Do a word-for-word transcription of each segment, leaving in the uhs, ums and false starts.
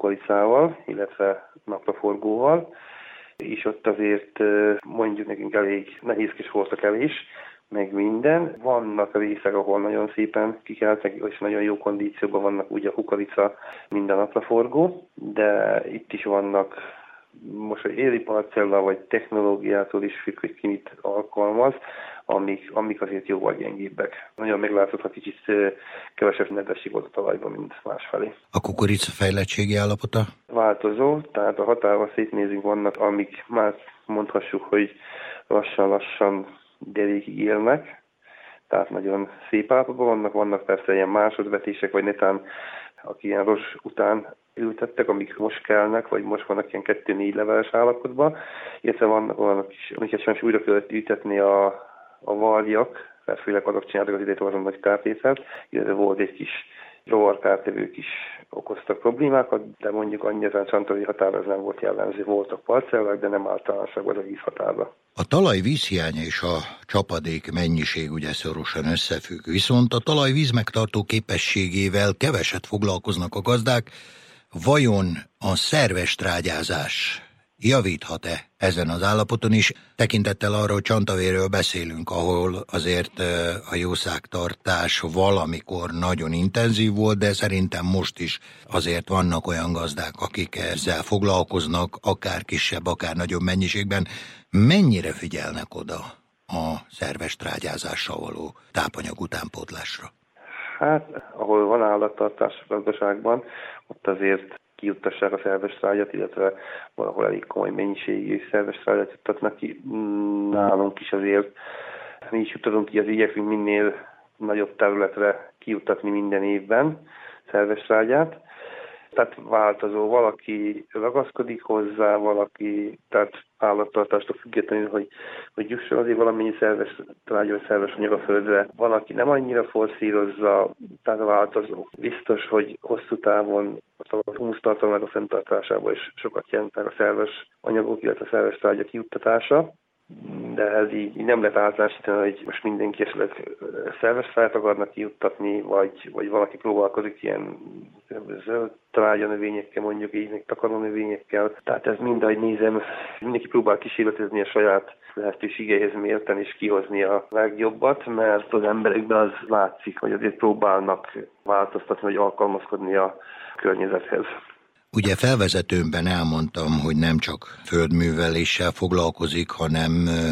kukoricával, illetve napraforgóval, és ott azért mondjuk nekünk elég nehézkes volt a kevés, meg minden. Vannak részek, ahol nagyon szépen kikeltek, és nagyon jó kondícióban vannak, ugye a kukorica, minden napraforgó, de itt is vannak, most egy éri parcella vagy technológiától is függ, hogy ki mit alkalmaz, amik, amik azért jóval gyengébbek. Nagyon meglátszott, ha kicsit kevesebb nedvesség volt a talajban, mint másfelé. A kukorica fejlettségi állapota? Változó, tehát a határban szétnézünk, vannak, amik már mondhassuk, hogy lassan-lassan derékig élnek, tehát nagyon szép állapotban vannak, vannak persze ilyen másodvetések, vagy netán, aki ilyen rozs után ültettek, amik most kelnek, vagy most vannak ilyen kettő-négy leveles állapotban, illetve vannak olyanok is, amiket sem újra kellett ültetni a, a varjak, mert főleg azok csináltak az idejét azon nagy kártételt, illetve volt egy kis rovarkártevők is okoztak problémákat, de mondjuk annyira Csantavér határa ez nem volt jellemző. Voltak parcellák, de nem általánosságban az egész határban. A talaj vízhiánya és a csapadék mennyiség ugye szorosan összefügg, viszont a talaj vízmegtartó képességével keveset foglalkoznak a gazdák. Vajon a szerves trágyázás javíthat-e ezen az állapoton is, tekintettel arra, hogy Csantavérről beszélünk, ahol azért a jószágtartás valamikor nagyon intenzív volt, de szerintem most is azért vannak olyan gazdák, akik ezzel foglalkoznak, akár kisebb, akár nagyobb mennyiségben. Mennyire figyelnek oda a szerves trágyázással való tápanyag utánpótlásra? Hát, ahol van állattartás a gazdaságban, ott azért kijuttassák a szerves trágyat, illetve valahol elég komoly mennyiségű szerves trágyat juttatnak ki. Nálunk is azért mi is juttatunk ki, az igyekszünk minél nagyobb területre kijuttatni minden évben szerves trágyát. Tehát változó, valaki ragaszkodik hozzá, valaki, tehát állattartástól függetlenül, hogy, hogy jusson azért valamennyi szerves trágya, vagy szerves anyag a földre. Van, aki nem annyira forszírozza, tehát változó. Biztos, hogy hosszú távon a humusztartalomnak a fenntartásában is sokat jelentek a szerves anyagok, illetve a szerves trágya kijuttatása. De ez így, így nem lehet általánosítani, hogy most mindenki esetleg szerves trágyat akarnak kijuttatni, vagy, vagy valaki próbálkozik ilyen zöld trágya növényekkel, mondjuk így, meg takaró növényekkel. Tehát ez mindegy nézem, mindenki próbál kísérletezni a saját lehetőségeihez mérten és kihozni a legjobbat, mert az emberekben az látszik, hogy azért próbálnak változtatni, vagy alkalmazkodni a környezethez. Ugye felvezetőmben elmondtam, hogy nem csak földműveléssel foglalkozik, hanem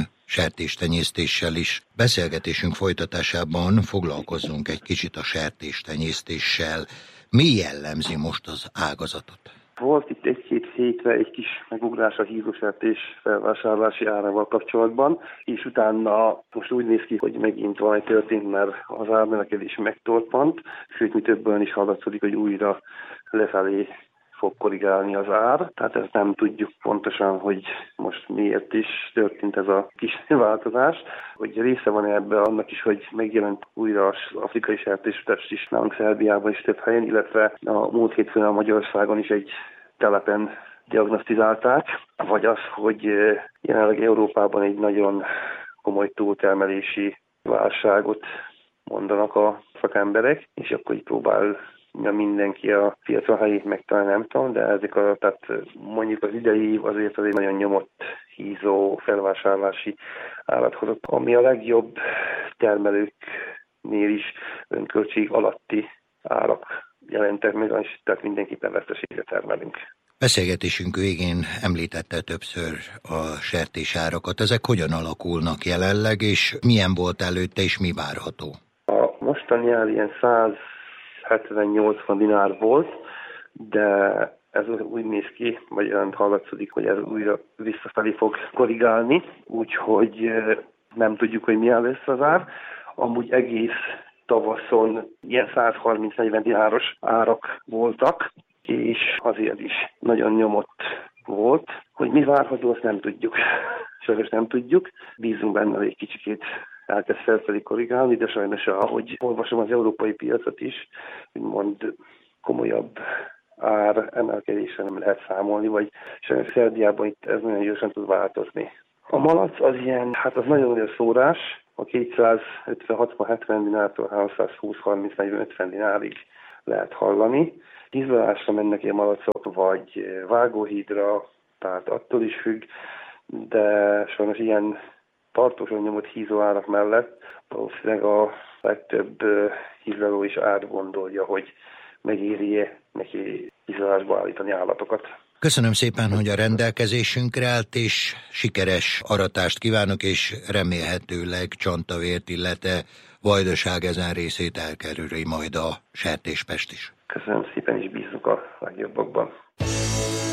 sertéstenyésztéssel is. Beszélgetésünk folytatásában foglalkozzunk egy kicsit a sertéstenyésztéssel. Mi jellemzi most az ágazatot? Volt itt egy-két hétre egy kis megugrás a hízósertés felvásárlási árával kapcsolatban, és utána most úgy néz ki, hogy megint valami történt, mert az árnövekedés megtorpant, sőt, mi többen is hallatszódik, hogy újra lefelé fog korrigálni az ár, tehát ezt nem tudjuk pontosan, hogy most miért is történt ez a kis változás, hogy része van ebben annak is, hogy megjelent újra az afrikai sertéstest is nálunk Szerbiában is több helyen, illetve a múlt hétfőn a Magyarországon is egy telepen diagnosztizálták, vagy az, hogy jelenleg Európában egy nagyon komoly túltermelési válságot mondanak a szakemberek, és akkor így próbál mindenki a piacon helyét megtalálni, nem tudom, de ezek a, tehát mondjuk az idei év azért az egy nagyon nyomott hízó felvásárlási árat hozott, ami a legjobb termelőknél is önköltség alatti árak jelentek meg, és tehát mindenképpen veszteségre termelünk. Beszélgetésünk végén említette többször a sertésárakat. Ezek hogyan alakulnak jelenleg, és milyen volt előtte, és mi várható? A mostani ár ilyen száz hetven-nyolcvan dinár volt, de ez úgy néz ki, vagy olyan hallatszódik, hogy ez újra visszafelé fog korrigálni, úgyhogy nem tudjuk, hogy milyen lesz az ár. Amúgy egész tavaszon ilyen száz harminc-negyven dináros árak voltak, és azért is nagyon nyomott volt. Hogy mi várható, azt nem tudjuk. Sajnos nem tudjuk. Bízunk benne, hogy egy kicsikét elkezd felfelé korrigálni, de sajnos, ahogy olvasom az európai piacot is, úgymond komolyabb ár emelkedésre nem lehet számolni, vagy sajnos Szerbiában itt ez nagyon gyorsan tud változni. A malac az ilyen, hát az nagyon-nagyon szórás, a kétszázötven-hatvan-hetven dinártól háromszázhúsz-harminc-negyven-ötven dinárig lehet hallani. Hízlalásra mennek ilyen malacok, vagy vágóhídra, tehát attól is függ, de sajnos ilyen tartósan nyomott hízóárak mellett valószínűleg a legtöbb hízlaló is átgondolja, hogy megéri-e neki hízlalásba állítani állatokat. Köszönöm szépen, hogy a rendelkezésünkre állt, és sikeres aratást kívánok, és remélhetőleg Csantavért, illetve Vajdaság ezen részét elkerüli majd a sertéspest is. Köszönöm szépen, és bízunk a legjobbakban.